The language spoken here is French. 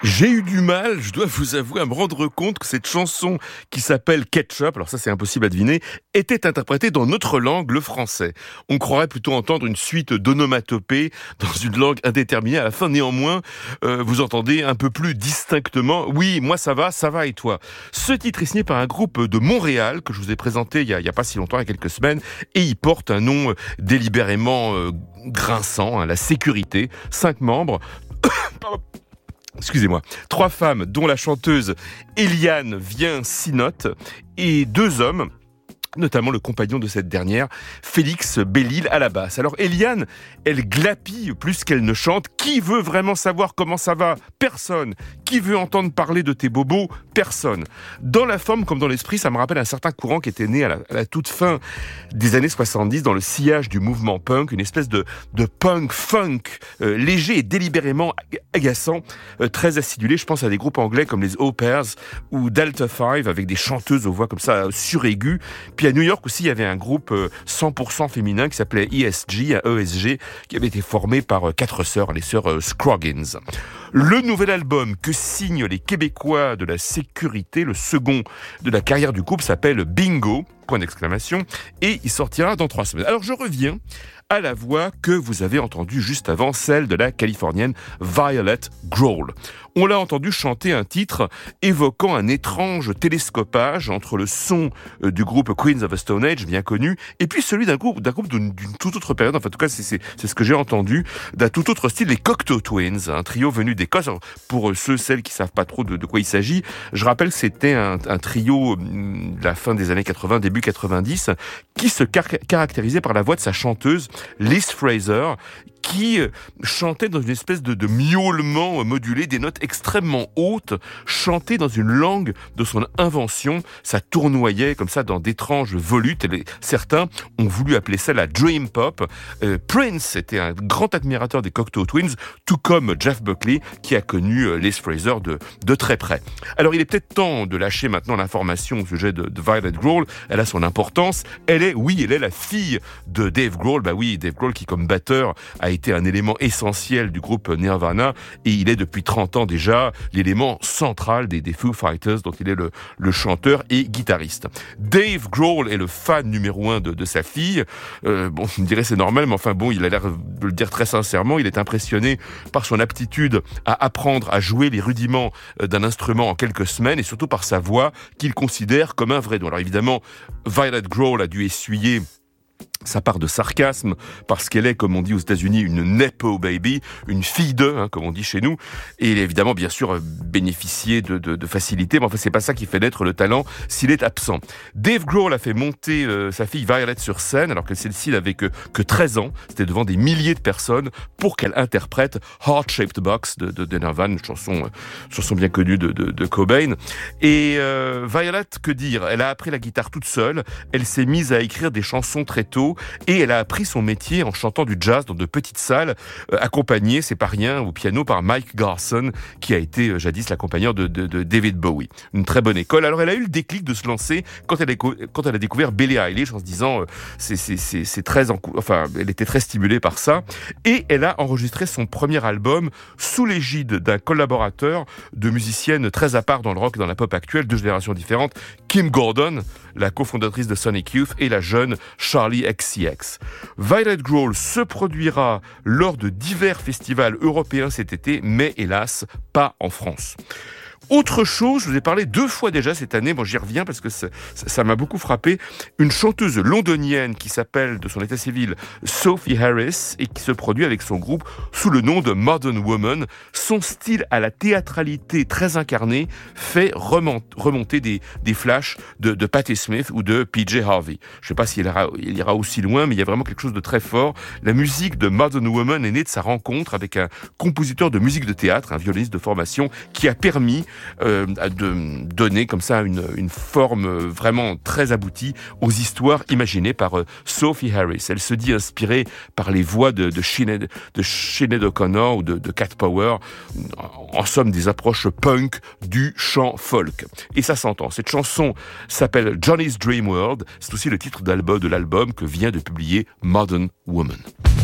J'ai eu du mal, je dois vous avouer, à me rendre compte que cette chanson qui s'appelle Ketchup, alors ça c'est impossible à deviner, était interprétée dans notre langue, le français. On croirait plutôt entendre une suite d'onomatopées dans une langue indéterminée. À la fin, néanmoins, vous entendez un peu plus distinctement « Oui, moi ça va et toi ?» Ce titre est signé par un groupe de Montréal que je vous ai présenté il y a pas si longtemps, il y a quelques semaines, et il porte un nom délibérément grinçant, la sécurité. 5 membres... Excusez-moi. 3 femmes, dont la chanteuse Eliane Vien-Sinotte, et 2 hommes, notamment le compagnon de cette dernière, Félix Bellil à la basse. Alors Eliane, elle glapille plus qu'elle ne chante. Qui veut vraiment savoir comment ça va ? Personne. Qui veut entendre parler de tes bobos ? Personne. Dans la forme comme dans l'esprit, ça me rappelle un certain courant qui était né à la toute fin des années 70 dans le sillage du mouvement punk, une espèce de punk funk léger et délibérément agaçant, très acidulé. Je pense à des groupes anglais comme les Au Pairs ou Delta 5 avec des chanteuses aux voix comme ça suraiguës. Puis à New York aussi, il y avait un groupe 100% féminin qui s'appelait ESG, qui avait été formé par 4 sœurs, les sœurs Scroggins. Le nouvel album que signent les Québécois de la sécurité, le second de la carrière du groupe, s'appelle Bingo, ! Et il sortira dans 3 semaines. Alors je reviens à la voix que vous avez entendue juste avant, celle de la Californienne Violet Grohl. On l'a entendu chanter un titre évoquant un étrange télescopage entre le son du groupe Queens of the Stone Age, bien connu, et puis celui d'un groupe d'une toute autre période. Enfin, en tout cas, c'est ce que j'ai entendu, d'un tout autre style, les Cocteau Twins, un trio venu d'Écosse. Alors, pour celles qui savent pas trop de quoi il s'agit, je rappelle que c'était un trio de la fin des années 80, début 90, qui se caractérisait par la voix de sa chanteuse, Liz Fraser, qui chantait dans une espèce de miaulement modulé, des notes extrêmement hautes, chantées dans une langue de son invention. Ça tournoyait comme ça dans d'étranges volutes. Certains ont voulu appeler ça la dream pop. Prince était un grand admirateur des Cocteau Twins, tout comme Jeff Buckley, qui a connu Liz Fraser de très près. Alors il est peut-être temps de lâcher maintenant l'information au sujet de Violet Grohl. Elle a son importance. Elle est la fille de Dave Grohl. Bah oui, Dave Grohl qui, comme batteur, a été un élément essentiel du groupe Nirvana, et il est depuis 30 ans déjà l'élément central des Foo Fighters, dont il est le chanteur et guitariste. Dave Grohl est le fan numéro 1 de sa fille. Bon, je me dirais c'est normal, mais enfin bon, il a l'air de le dire très sincèrement. Il est impressionné par son aptitude à apprendre à jouer les rudiments d'un instrument en quelques semaines, et surtout par sa voix qu'il considère comme un vrai don. Alors évidemment, Violet Grohl a dû essuyer sa part de sarcasme, parce qu'elle est, comme on dit aux États-Unis, une nepo baby, une fille de, comme on dit chez nous, et il a évidemment, bien sûr, bénéficié de facilité, mais enfin, c'est pas ça qui fait naître le talent s'il est absent. Dave Grohl a fait monter sa fille Violet sur scène, alors que celle-ci n'avait que 13 ans, c'était devant des milliers de personnes, pour qu'elle interprète Heart Shaped Box de Nirvana, une chanson bien connue de Cobain. Et Violet, que dire ? Elle a appris la guitare toute seule, elle s'est mise à écrire des chansons très tôt, et elle a appris son métier en chantant du jazz dans de petites salles, accompagnée, c'est pas rien, au piano par Mike Garson, qui a été jadis l'accompagneur de David Bowie. Une très bonne école. Alors elle a eu le déclic de se lancer quand elle a découvert Billie Eilish, en se disant c'est très elle était très stimulée par ça, et elle a enregistré son premier album sous l'égide d'un collaborateur de musiciennes très à part dans le rock et dans la pop actuelle, 2 générations différentes, Kim Gordon, la cofondatrice de Sonic Youth, et la jeune Charlie XCX. Violet Grohl se produira lors de divers festivals européens cet été, mais hélas, pas en France. Autre chose, je vous ai parlé 2 fois déjà cette année, bon j'y reviens parce que ça m'a beaucoup frappé, une chanteuse londonienne qui s'appelle de son état civil Sophie Harris et qui se produit avec son groupe sous le nom de Modern Woman. Son style à la théâtralité très incarnée fait remonter des flashs de Patti Smith ou de PJ Harvey. Je ne sais pas s'il ira aussi loin, mais il y a vraiment quelque chose de très fort. La musique de Modern Woman est née de sa rencontre avec un compositeur de musique de théâtre, un violoniste de formation, qui a permis de donner comme ça une forme vraiment très aboutie aux histoires imaginées par Sophie Harris. Elle se dit inspirée par les voix de Sinead O'Connor ou de Cat Power, en somme des approches punk du chant folk. Et ça s'entend. Cette chanson s'appelle Johnny's Dream World. C'est aussi le titre de l'album que vient de publier Modern Woman.